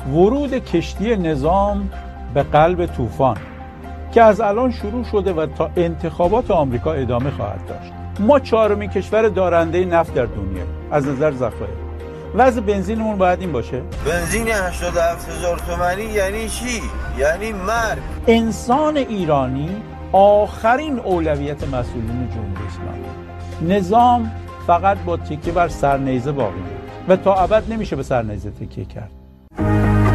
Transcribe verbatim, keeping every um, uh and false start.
ورود کشتی نظام به قلب طوفان که از الان شروع شده و تا انتخابات آمریکا ادامه خواهد داشت. ما چهارمین کشور دارنده نفت در دنیا از نظر ذخایر. وضع بنزینمون باید این باشه؟ بنزین هشتاد و هفت هزار تومانی یعنی چی؟ یعنی مرگ. انسان ایرانی آخرین اولویت مسئولین جمهوری اسلامی. نظام فقط با تکیه بر سرنیزه باقی و تا ابد نمیشه به سرنیزه تکیه کرد.